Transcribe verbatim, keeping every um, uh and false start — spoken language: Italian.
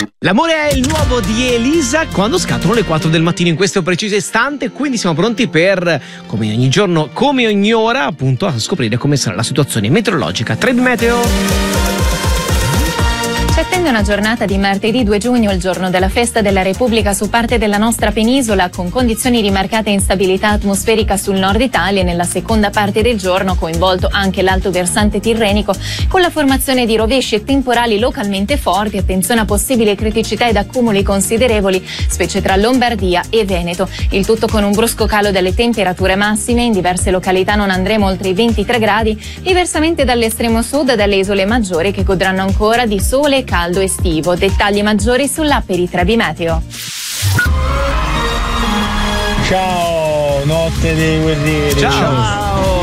L'amore è il nuovo di Elisa quando scattano le quattro del mattino in questo preciso istante, quindi siamo pronti per, come ogni giorno, come ogni ora, appunto, a scoprire come sarà la situazione meteorologica. tre Meteo. Si attende una giornata di martedì due giugno, il giorno della festa della Repubblica su parte della nostra penisola, con condizioni di marcata instabilità atmosferica sul nord Italia e nella seconda parte del giorno coinvolto anche l'alto versante tirrenico, con la formazione di rovesci e temporali localmente forti. Attenzione a possibili criticità ed accumuli considerevoli, specie tra Lombardia e Veneto. Il tutto con un brusco calo delle temperature massime. In diverse località non andremo oltre i ventitré gradi, diversamente dall'estremo sud, dalle isole maggiori che godranno ancora di sole e caldo estivo. Dettagli maggiori sull'app di Trebi Meteo. Ciao, notte dei guerrieri. Ciao. Ciao.